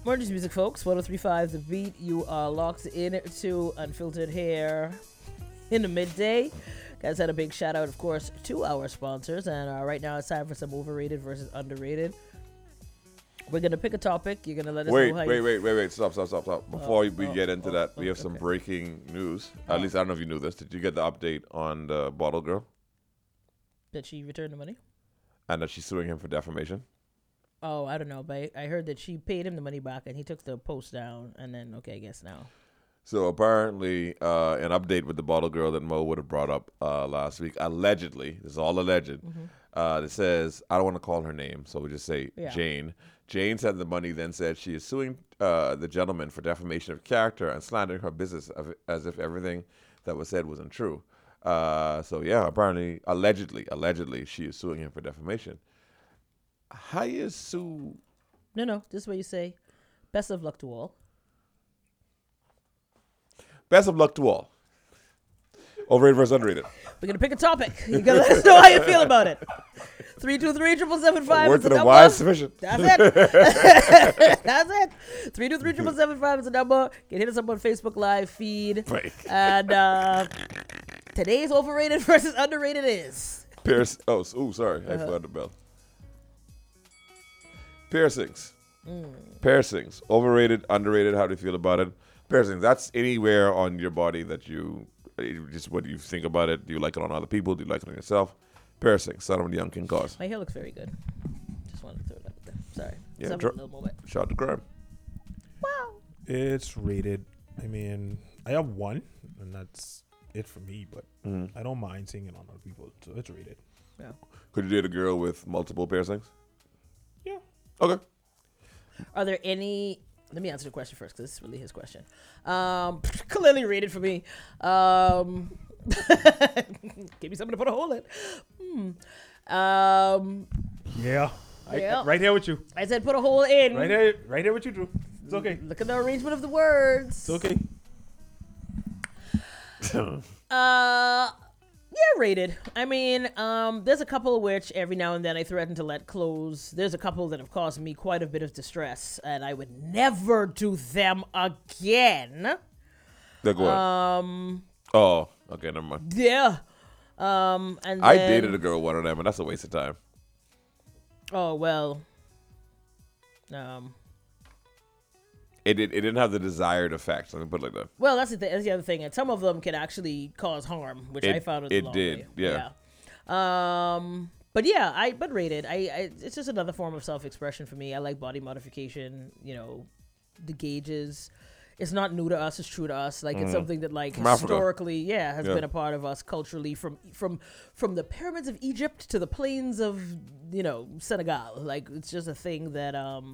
Morning's music, folks. 103.5 The Beat. You are locked in to Unfiltered Hair in the midday. Guys, had a big shout out, of course, to our sponsors. And right now it's time for some overrated versus underrated. We're going to pick a topic. You're going to let us know how Wait. Stop. Before we get into that, we have some breaking news. At least I don't know if you knew this. Did you get the update on the bottle girl? Did she return the money? And that she's suing him for defamation? Oh, I don't know, but I heard that she paid him the money back and he took the post down. And then, okay, I guess now. So apparently, an update with the bottle girl that Mo would have brought up last week, allegedly, this is all alleged, it says, I don't want to call her name, so we just say Jane. Jane sent the money, then said she is suing the gentleman for defamation of character and slandering her business as if everything that was said wasn't true. So yeah, apparently, allegedly, she is suing him for defamation. How you sue? No, this is where you say, best of luck to all. Best of luck to all. Overrated versus underrated. We're going to pick a topic. You got to let us know how you feel about it. 323-775. Word to the wise sufficient. That's it. That's it. 323-775 is the number. You can hit us up on Facebook Live feed. Right. And today's overrated versus underrated is... Sorry. I forgot the bell. Piercings. Piercings. Overrated, underrated. How do you feel about it? Piercings. That's anywhere on your body that you... Just what do you think about it? Do you like it on other people? Do you like it on yourself? Piercing. Son of a young King Cause. My hair looks very good. Just wanted to throw it out there. Sorry. Yeah, little moment. Shout out to Graham. Wow. It's rated. I mean, I have one, and that's it for me, but I don't mind seeing it on other people, so it's rated. Yeah. Could you date a girl with multiple piercings? Yeah. Okay. Are there any... Let me answer the question first, because this is really his question. Clearly rated for me. Give me something to put a hole in. Yeah. Yeah. Right here with you. I said put a hole in. Right here with you, Drew. It's okay. Look at the arrangement of the words. It's okay. Yeah, rated. I mean, there's a couple which every now and then I threaten to let close. There's a couple that have caused me quite a bit of distress, and I would never do them again. They're going. Oh, okay, never mind. Yeah. And then, I dated a girl one of them, and that's a waste of time. Oh well. It didn't have the desired effect. Let me put it like that. Well, that's the other thing, and some of them can actually cause harm, which I found it did. Yeah. But rated. It's just another form of self-expression for me. I like body modification. You know, the gauges. It's not new to us. It's true to us. Like it's something that, like, from historically, has been a part of us culturally. From the pyramids of Egypt to the plains of Senegal. Like it's just a thing that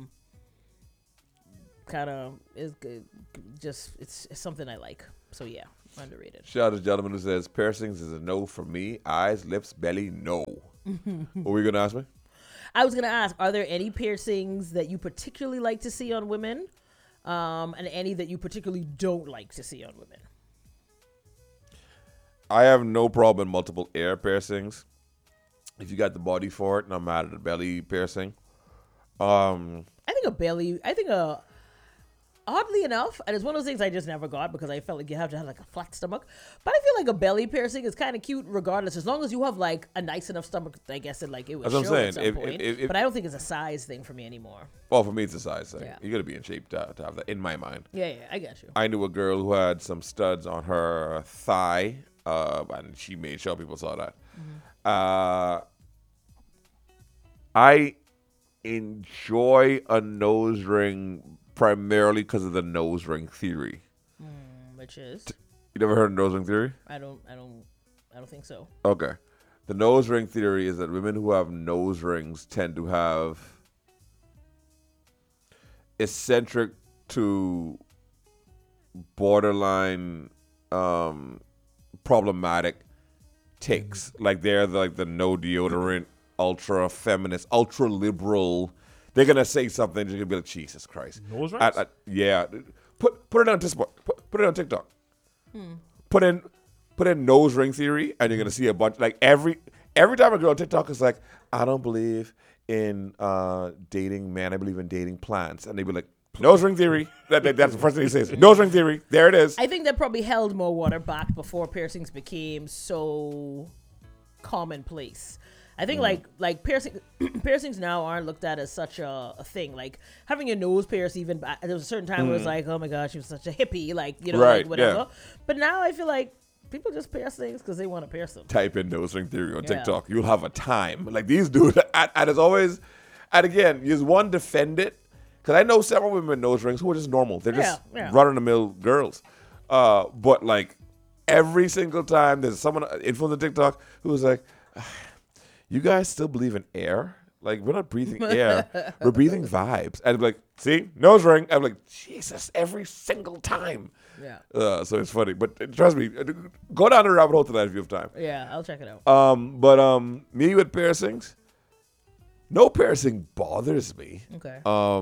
kind of is just it's something I like. So yeah, underrated. Shout out to the gentleman who says piercings is a no for me. Eyes, lips, belly, no. What were you gonna ask me? I was gonna ask, are there any piercings that you particularly like to see on women, and any that you particularly don't like to see on women? I have no problem with multiple ear piercings. If you got the body for it, and I'm mad at the belly piercing. Oddly enough, and it's one of those things I just never got because I felt like you have to have like a flat stomach. But I feel like a belly piercing is kind of cute regardless, as long as you have like a nice enough stomach. I guess it would That's what show I'm at saying. some point. But I don't think it's a size thing for me anymore. Well, for me, it's a size thing. Yeah. You got to be in shape to have that, in my mind. Yeah, I get you. I knew a girl who had some studs on her thigh, and she made sure people saw that. I enjoy a nose ring primarily because of the nose ring theory. Which is? You never heard of nose ring theory? I don't think so. Okay. The nose ring theory is that women who have nose rings tend to have eccentric to borderline problematic takes. Like they're like the no deodorant, ultra feminist, ultra liberal. They're gonna say something. You're gonna be like, Jesus Christ. Nose rings? Yeah. Put it on TikTok. Put it on TikTok. Put in nose ring theory, and you're gonna see a bunch. Like every time a girl on TikTok is like, I don't believe in dating men. I believe in dating plants, and they be like, Nose ring theory. That's the first thing he says. Nose ring theory. There it is. I think that probably held more water back before piercings became so commonplace. I think like piercings now aren't looked at as such a thing. Like having your nose pierced, even there was a certain time where it was like, oh my gosh, she was such a hippie, like Right, like whatever. yeah. But now I feel like people just pierce things because they want to pierce them. Type in nose ring theory on Yeah. TikTok. You'll have a time. Like these dudes, and it's always, and again, you one defend it because I know several women with nose rings who are just normal. They're just Yeah. run of the mill girls. But like every single time, there's someone influencer on TikTok who's like, "You guys still believe in air? Like we're not breathing air, we're breathing vibes." And I'm like, "See, nose ring." I'm like, "Jesus!" Every single time. Yeah. So it's funny, but trust me, go down the rabbit hole tonight if you have time. Yeah, I'll check it out. But me with piercings, no piercing bothers me. Okay.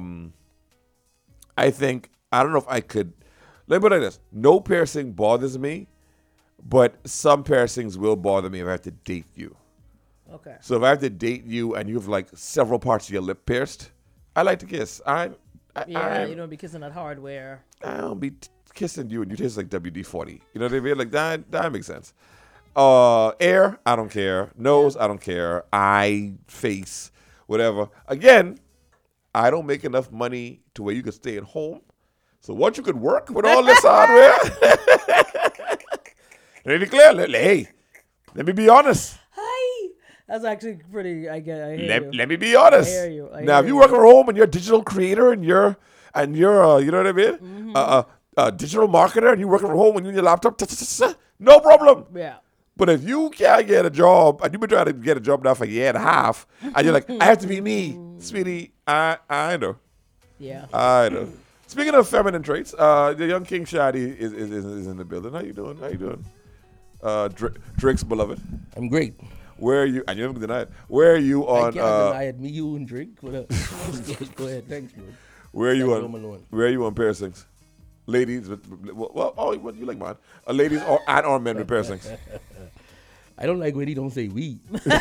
I think I don't know if I could. Let me put it like this: no piercing bothers me, but some piercings will bother me if I have to date you. Okay. So if I have to date you and you have like several parts of your lip pierced, I like to kiss. You don't be kissing that hardware. I don't be kissing you and you taste like WD-40. You know what I mean? Like that makes sense. Air, I don't care. Nose, I don't care. Eye, face, whatever. Again, I don't make enough money to where you could stay at home. So once you could work with all this hardware, let me clear. Hey, let me be honest. Hi. That's actually pretty. I hear you. Let me be honest. I hear you. Now, if you work from home and you're a digital creator and you're you know what I mean, Mm-hmm. digital marketer and you're working from home and you're on your laptop, no problem. Yeah. But if you can't get a job and you've been trying to get a job now for a year and a half, and you're like, I have to be me, sweetie, I know. Yeah. I know. Speaking of feminine traits, the young King Shadi is in the building. How you doing? Drake's beloved. I'm great. Where are you? And you haven't denied. Where are you I on? can't deny it. Me, you, and Drake. What up? Go ahead. Thanks, bro. Where are you Thanks, on? Joe Malone. Where are you on piercings? Ladies, what you like mine? Ladies or men with piercings? I don't like when he don't say we.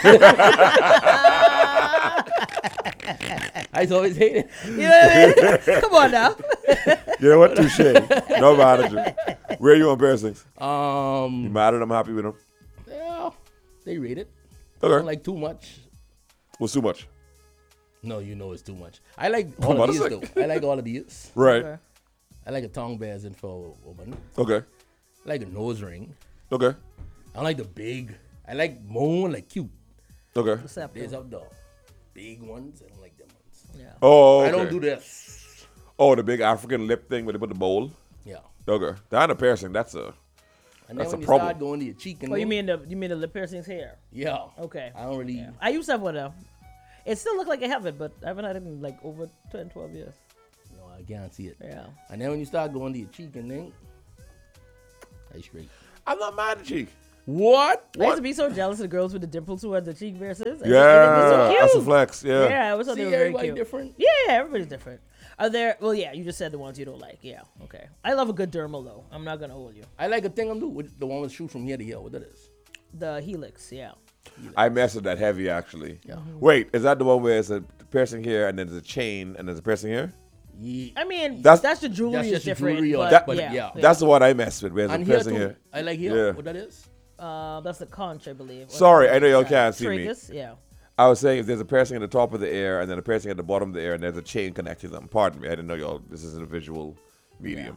I always hate it. You know what I mean? Come on now. You know what? Touche. No manager. Where are you on piercings? You mad at them? Happy with them? Yeah, they rate it. Okay. I don't like too much. What's too much? No, you know it's too much. I like Hold all on of a these sec. though. I like all of these. Right. Okay. I like a tongue bears for a woman. Okay. I like a nose ring. Okay. I don't like the big. I like more like cute. Okay. Accept There's it. up the big ones. I don't like them ones. Yeah. Oh, okay. I don't do this. Oh, the big African lip thing where they put the bowl. Yeah. Okay. That ain't a piercing. That's a. And That's a then when you problem. start going to your cheek and Oh, you them, mean the lip piercings here? yeah. Okay. I don't really. Yeah. I used to have one of them. It still look like I have it, but I haven't had it in like over 10, 12 years. No, I can't see it. Yeah. And then when you start going to your cheek and then, that's straight. I'm not mad at you. What? I used to be so jealous of the girls with the dimples who had the cheek piercings. Yeah. so That's a cute. flex. Yeah. Yeah, I always thought See, they were very everybody cute. different. Yeah, everybody's different. Are there? Well, yeah, you just said the ones you don't like. Yeah, okay. I love a good dermal though. I'm not gonna hold you. I like a thing I'm doing with the one with shoes from here to here. What that is? The Helix, yeah. I messed with that heavy actually. Yeah. Wait, is that the one where it's a piercing here and then there's a chain and there's a piercing here? Yeah. I mean, That's- that's the jewelry That's is just the different. jewelry, but, but yeah, yeah. That's the one I messed with. Where there's And a here piercing too. here. I like here. Yeah. What that is? that's the conch, I believe. Or Sorry, the- I know y'all can't see me. tragus, yeah. I was saying if there's a piercing at the top of the ear and then a piercing at the bottom of the ear and there's a chain connecting them. Pardon me, I didn't know y'all. This is a visual medium.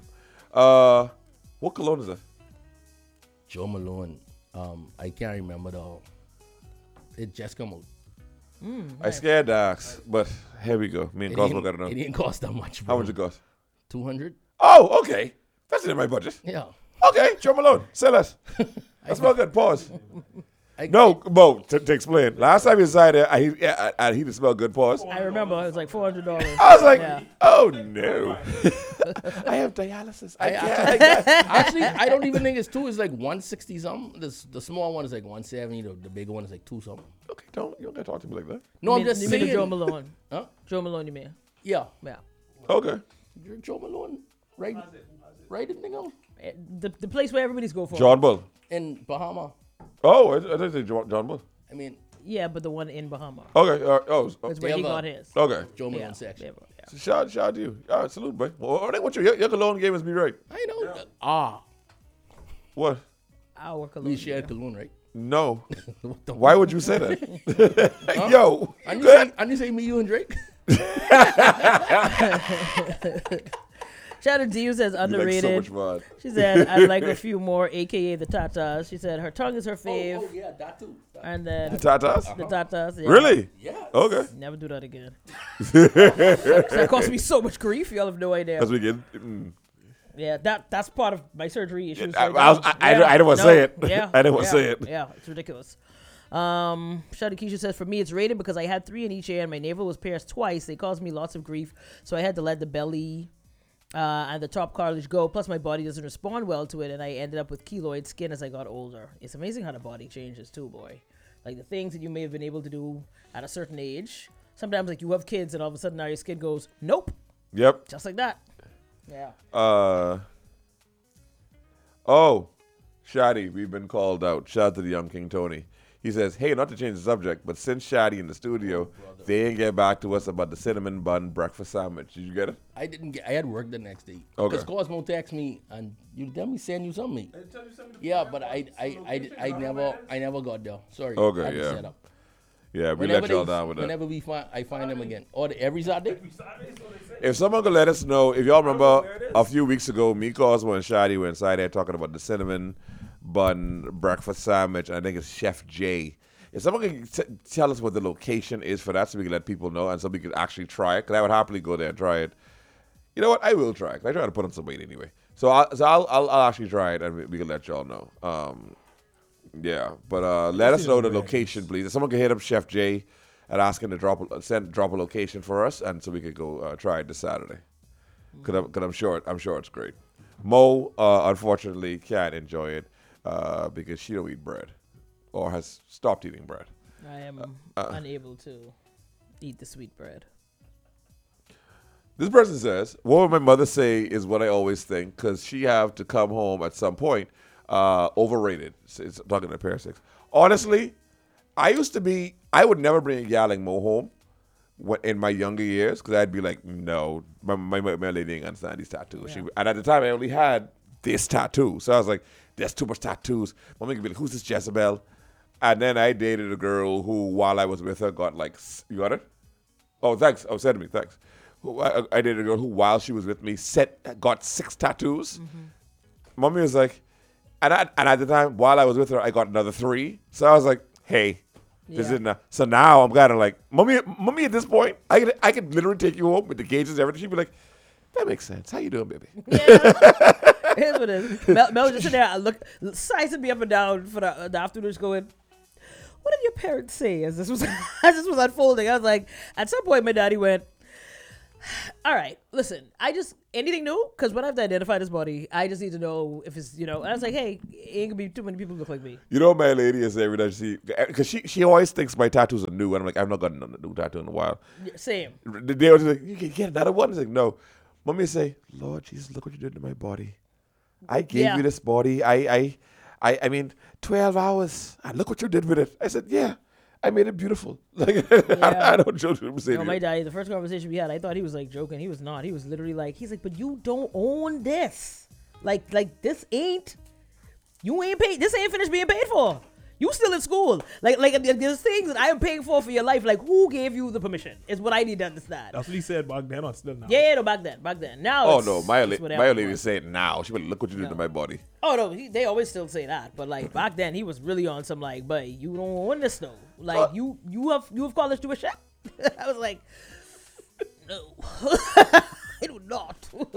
What cologne is that? Joe Malone. I can't remember though. It just come out. I scared to ask, but here we go. Me and Cosmo got to know. It didn't cost that much. How Bro. much it cost? 200. Oh, okay. That's in my budget. Yeah. Okay, Joe Malone, sell us. That smell good. Pause. I- No, Mo, to explain. Last time you decided I he to smell good. Pause. I remember it was like $400. I was like, Yeah. oh no. I have dialysis. I can't. Actually, I don't even think it's two. It's like 160 something. The small one is like 170. The bigger one is like 2 something. Okay, you don't gotta talk to me like that. No, I'm just you mean saying. Joe Malone. Huh? Joe Malone, you mean? Yeah. Yeah. Okay. You're Joe Malone, right? Right, the nigga The place where everybody's go for. John Bull. in Bahama. Oh, I didn't say John Bull. I mean, Yeah, but the one in Bahama. Okay. That's where he They have got a- his. Okay. Joe Malone Yeah, section. yeah. Shout to you. All right, salute, boy. Well, I think what your cologne game is me right. I know. What? Our cologne. We share cologne, right? No. Why would you say that? Yo. I didn't say me, you, and Drake. Shout out to you, says underrated. You like so much She said, I'd like a few more, a.k.a. the tatas. She said her tongue is her fave. Oh, yeah, that too. And then The tatas? the tatas. Yeah. Really? Yeah. Okay. Never do that again. That cost me so much grief. Y'all have no idea. Because we get. Yeah, that's part of my surgery issues. I right didn't want to say it. Yeah, I didn't want to say it. Yeah, it's ridiculous. Shadi Keisha says, for me, it's rated because I had 3 in each ear and my navel was pierced twice. They caused me lots of grief, so I had to let the belly and the top cartilage go. Plus, my body doesn't respond well to it, and I ended up with keloid skin as I got older. It's amazing how the body changes too, boy. Like the things that you may have been able to do at a certain age. Sometimes, like you have kids, and all of a sudden now your skin goes, nope. Yep. Just like that. Yeah. Oh, Shadi, we've been called out. Shout out to the young King Tony. He says, hey, not to change the subject, but since Shadi in the studio, they didn't get back to us about the cinnamon bun breakfast sandwich. Did you get it? I didn't get. I had work the next day. Okay. Because Cosmo texted me and you tell me send you something. Yeah, but I never got there. Sorry. Okay, I had to yeah. set up. Yeah, we let y'all down with that. Whenever I find them again, or every Saturday. If someone could let us know, if y'all remember a few weeks ago, me, Cosmo, and Shadi were inside there talking about the cinnamon bun breakfast sandwich, and I think it's Chef J. If someone can tell us what the location is for that so we can let people know and so we can actually try it, because I would happily go there and try it. You know what? I will try it, 'cause I try to put on some weight anyway. So I'll actually try it, and we can let y'all know. Yeah, but let us know the location, please. If someone can hit up Chef J and ask him to drop a location for us, and so we could go try it this Saturday. Because I'm sure it's great. Mo, unfortunately, can't enjoy it because she don't eat bread or has stopped eating bread. I am unable to eat the sweet bread. This person says, what would my mother say is what I always think, because she have to come home at some point. Overrated. It's talking to pair 6. Honestly, I would never bring a gal like Mo home in my younger years, because I'd be like, no, my lady ain't understand these tattoos. Yeah. And at the time, I only had this tattoo. So I was like, there's too much tattoos. Mommy could be like, who's this Jezebel? And then I dated a girl who, while I was with her, got like, you got it? Oh, thanks. Oh, send me, thanks. I dated a girl who, while she was with me, got 6 tattoos. Mm-hmm. Mommy was like, and at the time, while I was with her, I got another 3. So I was like, hey, this is enough. So now I'm kind of like, mommy, at this point, I could literally take you home with the gauges and everything. She'd be like, that makes sense. How you doing, baby? Yeah. Here's what it is. Mel was just sitting there, sizing me up and down for the afternoon, just going, what did your parents say as this was unfolding? I was like, at some point, my daddy went, all right, listen, anything new? Because when I have to identify this body, I just need to know if it's, and I was like, hey, ain't gonna be too many people look like me. You know what my lady is every time because she always thinks my tattoos are new, and I'm like, I've not gotten a new tattoo in a while. Yeah, same. They always like, you can get another one? It's like, no. Mommy say, Lord Jesus, look what you did to my body. I gave you this body. I mean, 12 hours, and look what you did with it. I said, yeah. I made it beautiful. Like I don't joke. No, my daddy, the first conversation we had, I thought he was like joking. He was not. He was literally like, he's like, but you don't own this. Like this ain't. You ain't paid. This ain't finished being paid for. You still in school. Like there's things that I am paying for your life. Like who gave you the permission? Is what I need to understand. That's what he said back then or still now. Yeah, no, back then. Now. Oh no, my lady is saying now. She would look what you did to my body. Oh no, they always still say that. But like back then, he was really on some like, but you don't own this though. Like you have college tuition. I was like, no, I do not.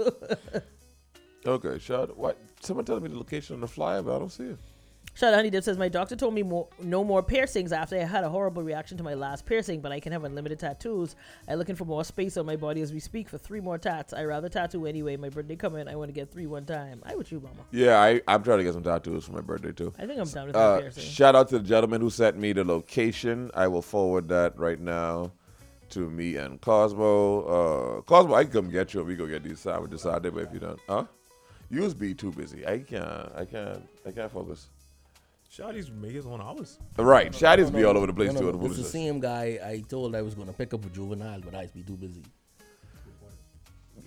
Okay, shout. What? Someone telling me the location on the flyer, but I don't see it. Shout out Honey Dip says, my doctor told me no more piercings after I had a horrible reaction to my last piercing, but I can have unlimited tattoos. I'm looking for more space on my body as we speak for 3 more tats. I rather tattoo anyway. My birthday coming. I want to get 3 one time. I with you, mama. Yeah, I'm trying to get some tattoos for my birthday too. I think I'm down with that piercing. Shout out to the gentleman who sent me the location. I will forward that right now to me and Cosmo. Cosmo, I can come get you and we go get these sandwiches Saturday, but if you don't, you'll be too busy. I can't focus. Shawty's make his own hours. Right. Shawty's be all over the place too. It's the same guy I told I was going to pick up a juvenile, but I'd be too busy.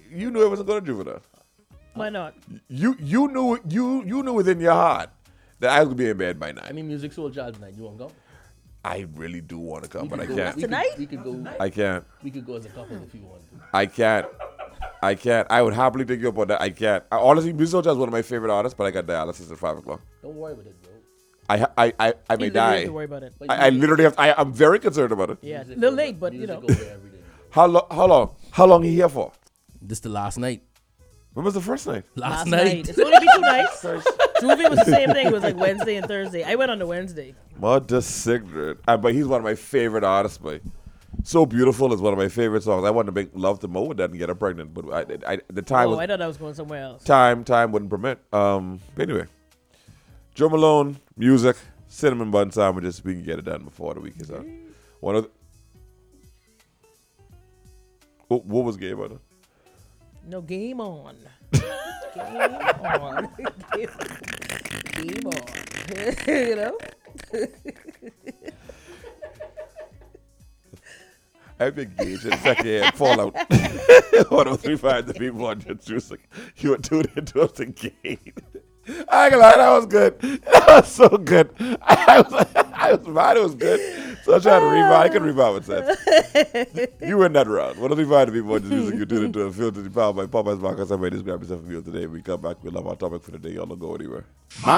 you knew I wasn't going to Juvenile. Why not? You knew within your heart that I was gonna be in bed by 9. I mean, Music Soul Jazz tonight. You want to go? I really do want to come, We but I could go- can't. we could- Tonight? We could go. I can't. We could go as a couple if you want to. I can't. I would happily take you up on that. I can't. Honestly, Music Soul Jazz is one of my favorite artists, but I got dialysis at 5 o'clock. Don't worry about it, bro. I You may literally have die. to worry about it. But I literally have. I'm very concerned about it. Yeah, Music a little go- late, but you music know. go there every day. How long he here for? This the last night. When was the first night? Last It's only be 2 nights. Juvie was the same thing. It was like Wednesday and Thursday. I went on the Wednesday. Mother Sigrid. But he's one of my favorite artists, boy. So Beautiful is one of my favorite songs. I wanted to make love to Mo with that and get her pregnant, but the time I thought I was going somewhere else. time wouldn't permit. But anyway, Joe Malone, music, cinnamon bun sandwiches. We can get it done before the week is out. One of what was game on? No, game on. Game on. Game on. You know? I've been engaged in second-hand Fallout. 103.5 the people on your music. You were tuned into us again. I ain't gonna lie, that was good. That was so good. I was mad it was good. So I tried to rebound. I couldn't rebound with that. You were in that round. 103.5 the people on your music. You tuned into a filter powered by Popeyes Marcus. I made this grab yourself a meal today. When we come back, we'll have our topic for the day. Y'all don't go anywhere.